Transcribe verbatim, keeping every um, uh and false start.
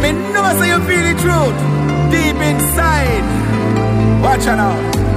I mean, know so you feel the truth deep inside. Watch out now.